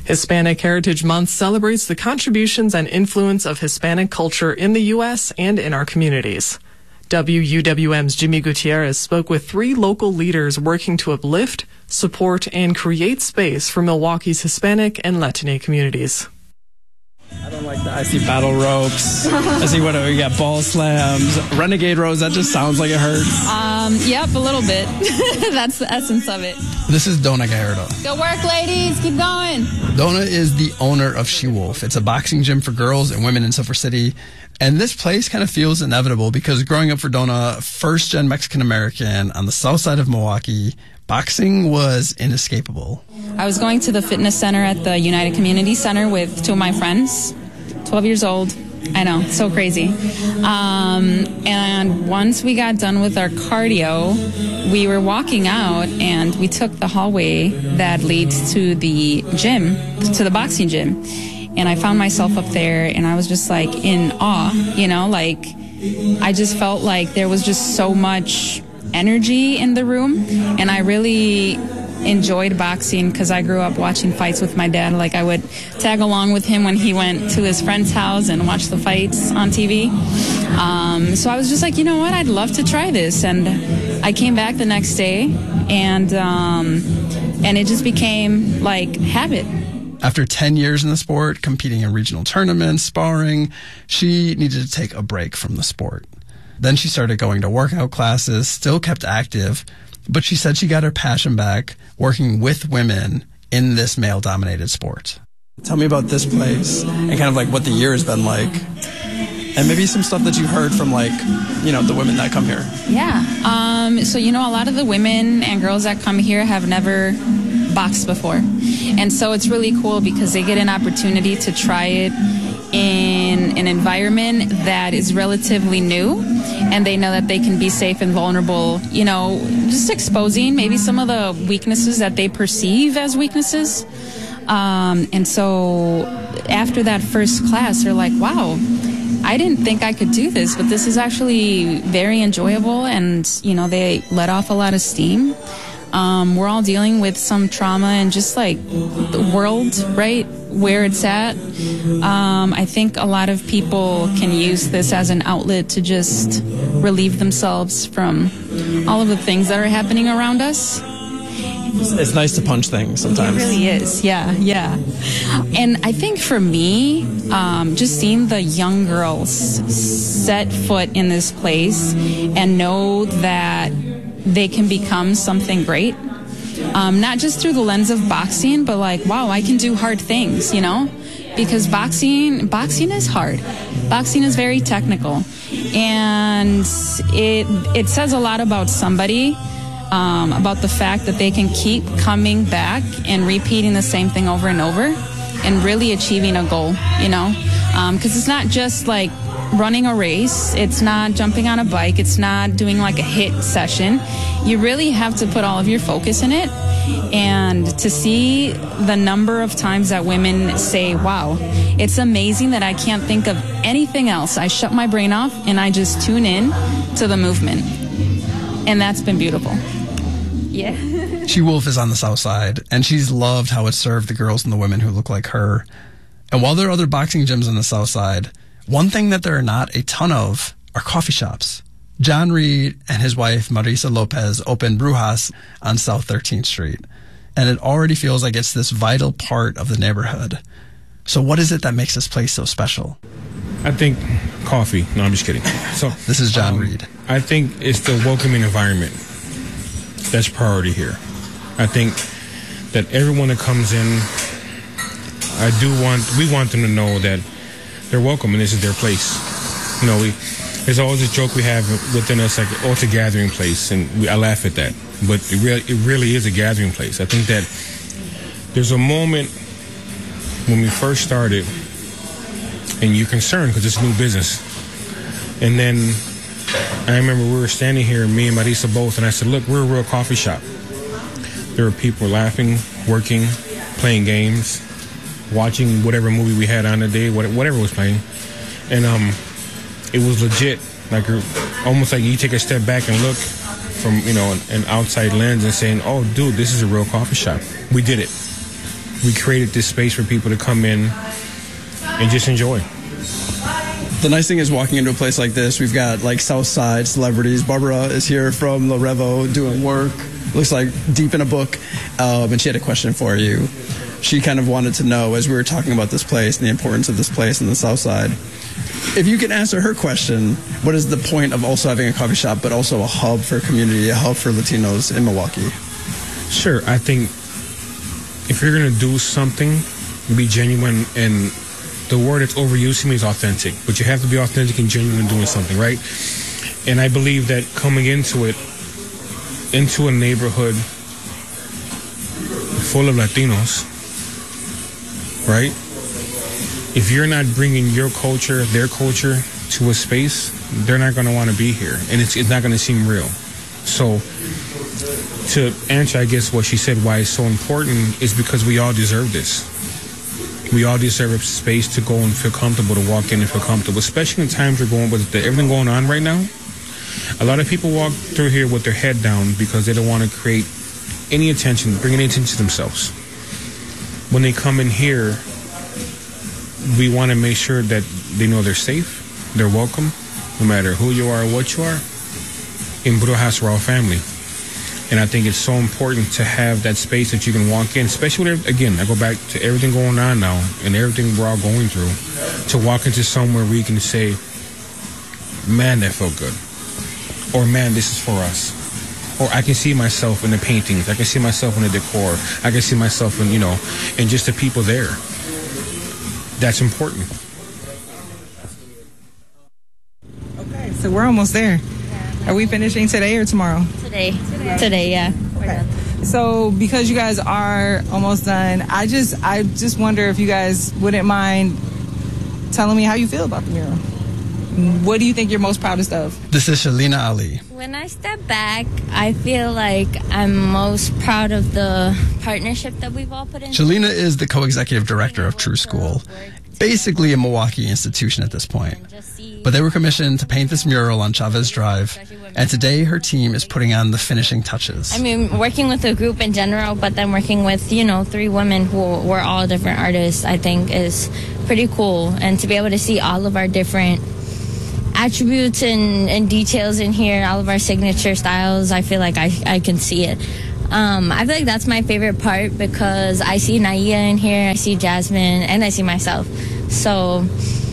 Hispanic Heritage Month celebrates the contributions and influence of Hispanic culture in the U.S. and in our communities. WUWM's Jimmy Gutierrez spoke with 3 local leaders working to uplift, support, and create space for Milwaukee's Hispanic and Latine communities. I don't like that. I see battle ropes. I see what we got, ball slams, renegade rows. That just sounds like it hurts. Yep, a little bit. That's the essence of it. This is Donna Gallardo. Good work, ladies. Keep going. Donna is the owner of She Wolf. It's a boxing gym for girls and women in Silver City. And this place kind of feels inevitable because growing up for Donna, first-gen Mexican-American on the south side of Milwaukee, boxing was inescapable. I was going to the fitness center at the United Community Center with 2 of my friends, 12 years old. I know, so crazy. And once we got done with our cardio, we were walking out and we took the hallway that leads to the gym, to the boxing gym. And I found myself up there and I was just like in awe, you know, like I just felt like there was just so much energy in the room. And I really enjoyed boxing because I grew up watching fights with my dad. Like I would tag along with him when he went to his friend's house and watch the fights on TV. So I was just like, you know what, I'd love to try this. And I came back the next day and it just became like habit. After 10 years in the sport, competing in regional tournaments, sparring, she needed to take a break from the sport. Then she started going to workout classes, still kept active, but she said she got her passion back working with women in this male-dominated sport. Tell me about this place and kind of like what the year has been like. And maybe some stuff that you've heard from like, you know, the women that come here. Yeah. So, you know, a lot of the women and girls that come here have never boxed before. And so it's really cool because they get an opportunity to try it in an environment that is relatively new, and they know that they can be safe and vulnerable, you know, just exposing maybe some of the weaknesses that they perceive as weaknesses. And so after that first class, they're like, wow, I didn't think I could do this, but this is actually very enjoyable, and, you know, they let off a lot of steam. We're all dealing with some trauma and just like the world, right, where it's at. I think a lot of people can use this as an outlet to just relieve themselves from all of the things that are happening around us. It's nice to punch things sometimes. It really is, yeah. And I think for me, just seeing the young girls set foot in this place and know that they can become something great, not just through the lens of boxing, but like, wow, I can do hard things, you know? Because boxing is hard. Boxing is very technical. And it says a lot about somebody, about the fact that they can keep coming back and repeating the same thing over and over and really achieving a goal, you know? Because it's not just like running a race, it's not jumping on a bike, it's not doing like a HIIT session. You really have to put all of your focus in it. And to see the number of times that women say, wow, it's amazing that I can't think of anything else. I shut my brain off and I just tune in to the movement. And that's been beautiful. Yeah. She Wolf is on the south side, and she's loved how it served the girls and the women who look like her. And while there are other boxing gyms on the south side, one thing that there are not a ton of are coffee shops. John Reed and his wife, Marisa Lopez, opened Brujas on South 13th Street. And it already feels like it's this vital part of the neighborhood. So what is it that makes this place so special? I think coffee. No, I'm just kidding. So this is John Reed. I think it's the welcoming environment that's priority here. I think that everyone that comes in, we want them to know that they're welcome and this is their place. You know, there's always a joke we have within us, like, oh, it's a gathering place, and I laugh at that. But it really is a gathering place. I think that there's a moment when we first started, and you're concerned because it's new business. And then I remember we were standing here, me and Marisa both, and I said, look, we're a real coffee shop. There were people laughing, working, playing games, watching whatever movie we had on the day, whatever was playing. And it was legit, like almost like you take a step back and look from, you know, an outside lens and saying, oh, dude, this is a real coffee shop. We did it. we created this space for people to come in and just enjoy. The nice thing is walking into a place like this, we've got like Southside celebrities. Barbara is here from La Revo doing work. Looks like deep in a book. And she had a question for you. She kind of wanted to know, as we were talking about this place and the importance of this place in the Southside, if you can answer her question, what is the point of also having a coffee shop, but also a hub for community, a hub for Latinos in Milwaukee? Sure. I think if you're going to do something, be genuine, and the word that's overused to me is authentic, but you have to be authentic and genuine doing something, right? And I believe that coming into it, into a neighborhood full of Latinos, right? If you're not bringing your culture, their culture to a space, they're not going to want to be here, and it's not going to seem real. So to answer, I guess, what she said, why it's so important, is because we all deserve this. We all deserve a space to go and feel comfortable, to walk in and feel comfortable, especially in times we're going with everything going on right now. A lot of people walk through here with their head down because they don't want to create any attention, bring any attention to themselves. When they come in here, we want to make sure that they know they're safe, they're welcome, no matter who you are or what you are. In Brujas, we're all family. And I think it's so important to have that space that you can walk in, especially with, again, I go back to everything going on now and everything we're all going through, to walk into somewhere where you can say, man, that felt good. Or, man, this is for us. Or I can see myself in the paintings. I can see myself in the decor. I can see myself in, and just the people there. That's important. Okay, so we're almost there. Are we finishing today or tomorrow? Today, yeah. Okay. So because you guys are almost done, I just wonder if you guys wouldn't mind telling me how you feel about the mural. What do you think you're most proudest of? This is Shalina Ali. When I step back, I feel like I'm most proud of the partnership that we've all put in. Shalina is the co-executive director of True School, basically a Milwaukee institution at this point. But they were commissioned to paint this mural on Chavez Drive, and today her team is putting on the finishing touches. I mean, working with a group in general, but then working with, 3 women who were all different artists, I think is pretty cool. And to be able to see all of our different attributes and details in here, all of our signature styles, I feel like I can see it. I feel like that's my favorite part because I see Naya in here, I see Jasmine, and I see myself. So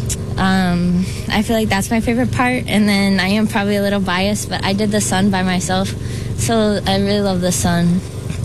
I feel like that's my favorite part. And then I am probably a little biased, but I did the sun by myself. So I really love the sun.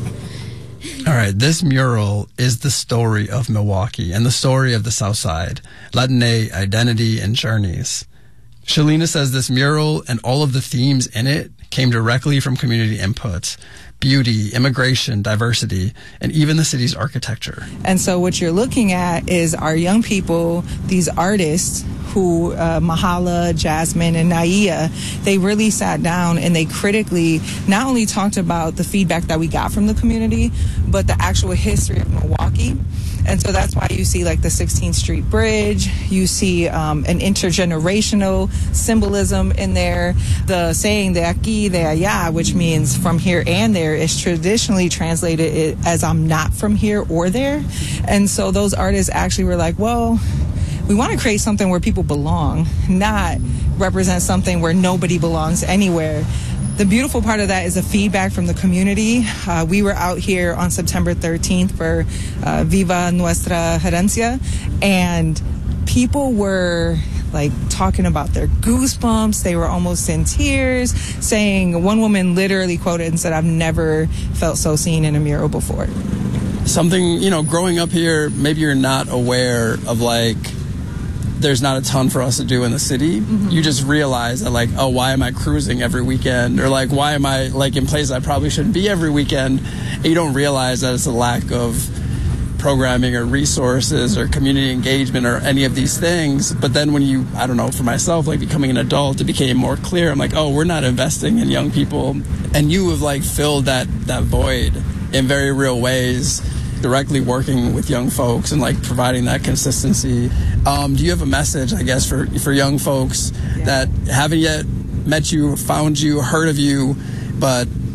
All right, this mural is the story of Milwaukee and the story of the South Side, Latinx identity and journeys. Shalina says this mural and all of the themes in it came directly from community input, beauty, immigration, diversity, and even the city's architecture. And so what you're looking at is our young people, these artists who, Mahala, Jasmine, and Naya, they really sat down and they critically not only talked about the feedback that we got from the community, but the actual history of Milwaukee. And so that's why you see like the 16th Street Bridge, you see an intergenerational symbolism in there. The saying de aquí, de allá, which means from here and there, is traditionally translated as I'm not from here or there. And so those artists actually were like, well, we want to create something where people belong, not represent something where nobody belongs anywhere. The beautiful part of that is the feedback from the community. We were out here on September 13th for Viva Nuestra Herencia, and people were like talking about their goosebumps. They were almost in tears, saying, one woman literally quoted and said, I've never felt so seen in a mural before. Something, growing up here, maybe you're not aware of like, there's not a ton for us to do in the city. Mm-hmm. You just realize that like, oh, why am I cruising every weekend? Or like, why am I like in places I probably shouldn't be every weekend? And you don't realize that it's a lack of programming or resources or community engagement or any of these things. But then when you, I don't know, for myself, like becoming an adult, it became more clear. I'm like, oh, we're not investing in young people. And you have like filled that void in very real ways, directly working with young folks and like providing that consistency. Do you have a message, I guess, for young folks that haven't yet met you, found you, heard of you, but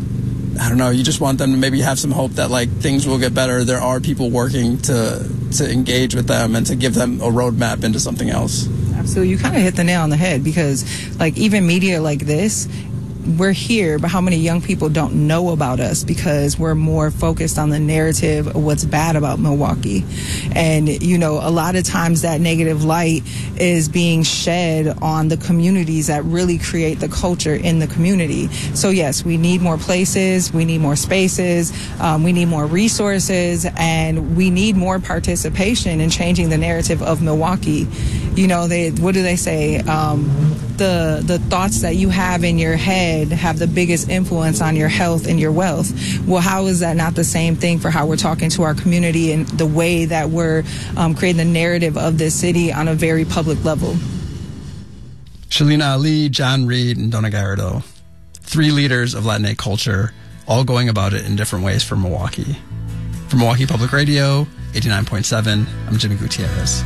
I don't know, you just want them to maybe have some hope that like things will get better. There are people working to engage with them and to give them a roadmap into something else. Absolutely. You kind of hit the nail on the head, because like even media like this, we're here, but how many young people don't know about us because we're more focused on the narrative of what's bad about Milwaukee. And, you know, a lot of times that negative light is being shed on the communities that really create the culture in the community. So, yes, we need more places, we need more spaces, we need more resources, and we need more participation in changing the narrative of Milwaukee. You know, what do they say? The thoughts that you have in your head have the biggest influence on your health and your wealth. Well, how is that not the same thing for how we're talking to our community and the way that we're creating the narrative of this city on a very public level? Shalina Ali, John Reed, and Donna Gallardo, 3 leaders of Latinx culture, all going about it in different ways for Milwaukee. For Milwaukee Public Radio, 89.7, I'm Jimmy Gutierrez.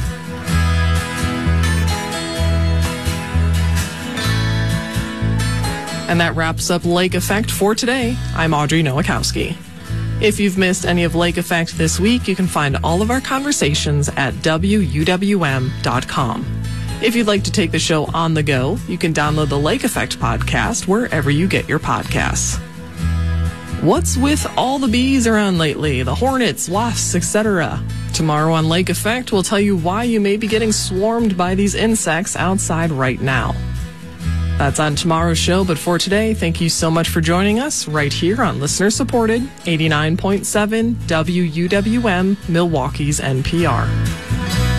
And that wraps up Lake Effect for today. I'm Audrey Nowakowski. If you've missed any of Lake Effect this week, you can find all of our conversations at WUWM.com. If you'd like to take the show on the go, you can download the Lake Effect podcast wherever you get your podcasts. What's with all the bees around lately? The hornets, wasps, etc. Tomorrow on Lake Effect, we'll tell you why you may be getting swarmed by these insects outside right now. That's on tomorrow's show, but for today, thank you so much for joining us right here on listener-supported 89.7 WUWM, Milwaukee's NPR.